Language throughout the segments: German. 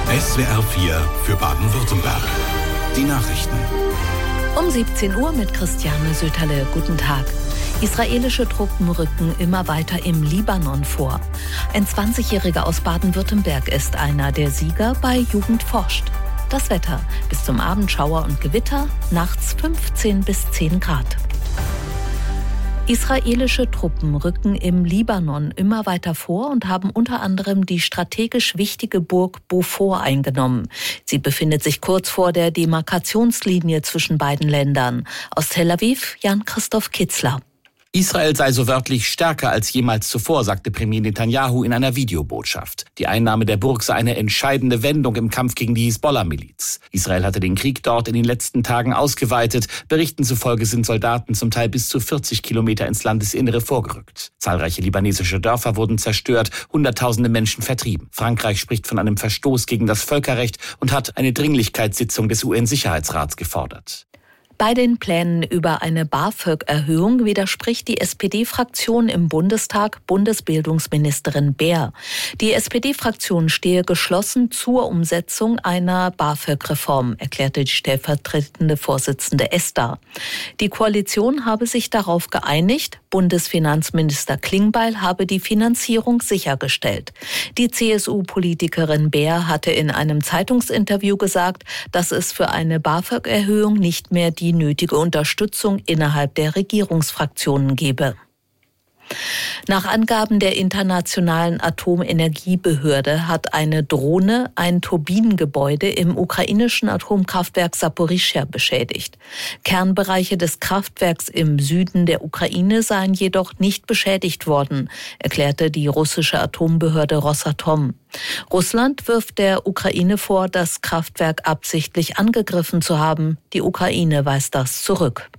SWR 4 für Baden-Württemberg. Die Nachrichten. Um 17 Uhr mit Christiane Söterle. Guten Tag. Israelische Truppen rücken immer weiter im Libanon vor. Ein 20-Jähriger aus Baden-Württemberg ist einer der Sieger bei Jugend forscht. Das Wetter: bis zum Abend Schauer und Gewitter, nachts 15 bis 10 Grad. Israelische Truppen rücken im Libanon immer weiter vor und haben unter anderem die strategisch wichtige Burg Beaufort eingenommen. Sie befindet sich kurz vor der Demarkationslinie zwischen beiden Ländern. Aus Tel Aviv, Jan-Christoph Kitzler. Israel sei so wörtlich stärker als jemals zuvor, sagte Premier Netanyahu in einer Videobotschaft. Die Einnahme der Burg sei eine entscheidende Wendung im Kampf gegen die Hisbollah-Miliz. Israel hatte den Krieg dort in den letzten Tagen ausgeweitet. Berichten zufolge sind Soldaten zum Teil bis zu 40 Kilometer ins Landesinnere vorgerückt. Zahlreiche libanesische Dörfer wurden zerstört, Hunderttausende Menschen vertrieben. Frankreich spricht von einem Verstoß gegen das Völkerrecht und hat eine Dringlichkeitssitzung des UN-Sicherheitsrats gefordert. Bei den Plänen über eine BAföG-Erhöhung widerspricht die SPD-Fraktion im Bundestag Bundesbildungsministerin Baer. Die SPD-Fraktion stehe geschlossen zur Umsetzung einer BAföG-Reform, erklärte die stellvertretende Vorsitzende Esther. Die Koalition habe sich darauf geeinigt, Bundesfinanzminister Klingbeil habe die Finanzierung sichergestellt. Die CSU-Politikerin Baer hatte in einem Zeitungsinterview gesagt, dass es für eine BAföG-Erhöhung nicht mehr die nötige Unterstützung innerhalb der Regierungsfraktionen gebe. Nach Angaben der Internationalen Atomenergiebehörde hat eine Drohne ein Turbinengebäude im ukrainischen Atomkraftwerk Saporischschja beschädigt. Kernbereiche des Kraftwerks im Süden der Ukraine seien jedoch nicht beschädigt worden, erklärte die russische Atombehörde Rosatom. Russland wirft der Ukraine vor, das Kraftwerk absichtlich angegriffen zu haben. Die Ukraine weist das zurück.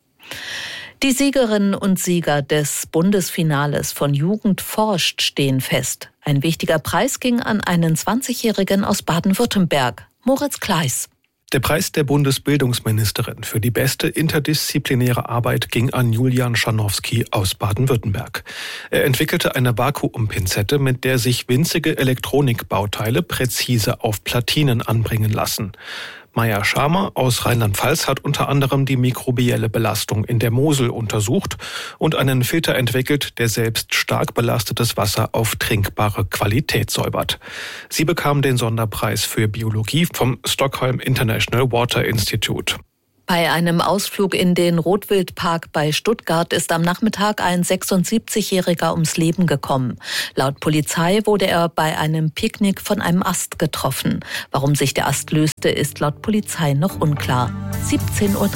Die Siegerinnen und Sieger des Bundesfinales von Jugend forscht stehen fest. Ein wichtiger Preis ging an einen 20-Jährigen aus Baden-Württemberg, Moritz Kleis. Der Preis der Bundesbildungsministerin für die beste interdisziplinäre Arbeit ging an Julian Scharnowski aus Baden-Württemberg. Er entwickelte eine Vakuumpinzette, mit der sich winzige Elektronikbauteile präzise auf Platinen anbringen lassen. Maja Schamer aus Rheinland-Pfalz hat unter anderem die mikrobielle Belastung in der Mosel untersucht und einen Filter entwickelt, der selbst stark belastetes Wasser auf trinkbare Qualität säubert. Sie bekam den Sonderpreis für Biologie vom Stockholm International Water Institute. Bei einem Ausflug in den Rotwildpark bei Stuttgart ist am Nachmittag ein 76-Jähriger ums Leben gekommen. Laut Polizei wurde er bei einem Picknick von einem Ast getroffen. Warum sich der Ast löste, ist laut Polizei noch unklar. 17:03 Uhr.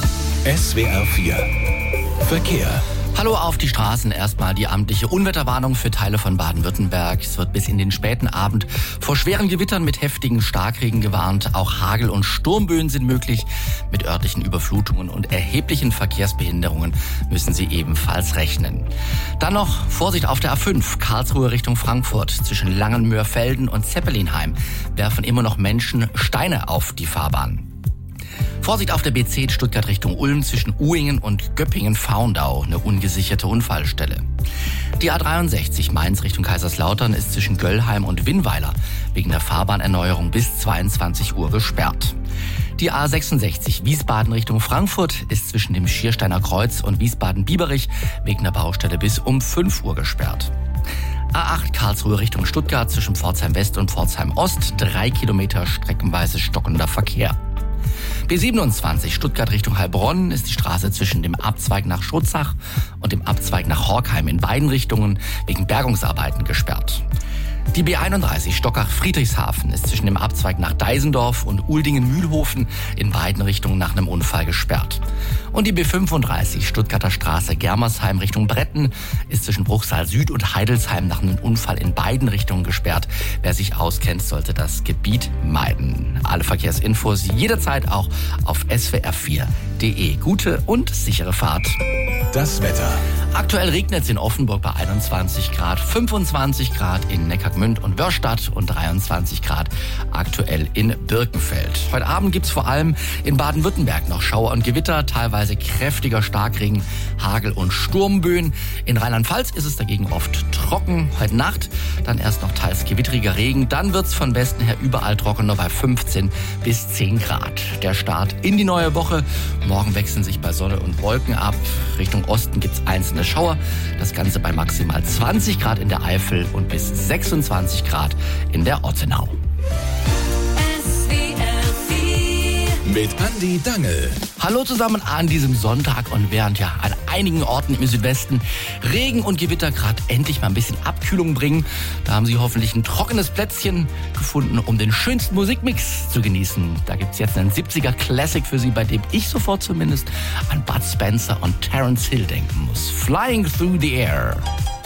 SWR 4 Verkehr. Hallo auf die Straßen. Erstmal die amtliche Unwetterwarnung für Teile von Baden-Württemberg. Es wird bis in den späten Abend vor schweren Gewittern mit heftigen Starkregen gewarnt. Auch Hagel- und Sturmböen sind möglich. Mit örtlichen Überflutungen und erheblichen Verkehrsbehinderungen müssen Sie ebenfalls rechnen. Dann noch Vorsicht auf der A5, Karlsruhe Richtung Frankfurt. Zwischen Langenmöhrfelden und Zeppelinheim werfen immer noch Menschen Steine auf die Fahrbahn. Vorsicht auf der B10 Stuttgart Richtung Ulm zwischen Uhingen und Göppingen-Faundau, eine ungesicherte Unfallstelle. Die A63 Mainz Richtung Kaiserslautern ist zwischen Göllheim und Winnweiler wegen der Fahrbahnerneuerung bis 22 Uhr gesperrt. Die A66 Wiesbaden Richtung Frankfurt ist zwischen dem Schiersteiner Kreuz und Wiesbaden-Bieberich wegen der Baustelle bis um 5 Uhr gesperrt. A8 Karlsruhe Richtung Stuttgart zwischen Pforzheim West und Pforzheim Ost, 3 Kilometer streckenweise stockender Verkehr. B27 Stuttgart Richtung Heilbronn ist die Straße zwischen dem Abzweig nach Schutzach und dem Abzweig nach Horkheim in beiden Richtungen wegen Bergungsarbeiten gesperrt. Die B31 Stockach-Friedrichshafen ist zwischen dem Abzweig nach Deisendorf und Uldingen-Mühlhofen in beiden Richtungen nach einem Unfall gesperrt. Und die B35 Stuttgarter Straße Germersheim Richtung Bretten ist zwischen Bruchsal Süd und Heidelsheim nach einem Unfall in beiden Richtungen gesperrt. Wer sich auskennt, sollte das Gebiet meiden. Alle Verkehrsinfos jederzeit auch auf swr4.de. Gute und sichere Fahrt. Das Wetter. Aktuell regnet es in Offenburg bei 21 Grad, 25 Grad in Neckargmünd und Wörrstadt und 23 Grad aktuell in Birkenfeld. Heute Abend gibt's vor allem in Baden-Württemberg noch Schauer und Gewitter, teilweise kräftiger Starkregen, Hagel und Sturmböen. In Rheinland-Pfalz ist es dagegen oft trocken. Heute Nacht dann erst noch teils gewitteriger Regen, dann wird's von Westen her überall trockener bei 15 bis 10 Grad. Der Start in die neue Woche. Morgen wechseln sich bei Sonne und Wolken ab. Richtung Osten gibt's einzelne Schauer. Das Ganze bei maximal 20 Grad in der Eifel und bis 26 Grad in der Ortenau. Mit Andi Dangel. Hallo zusammen an diesem Sonntag und während ja an einigen Orten im Südwesten Regen und Gewitter gerade endlich mal ein bisschen Abkühlung bringen, da haben Sie hoffentlich ein trockenes Plätzchen gefunden, um den schönsten Musikmix zu genießen. Da gibt's jetzt einen 70er Classic für Sie, bei dem ich sofort zumindest an Bud Spencer und Terence Hill denken muss. Flying Through the Air.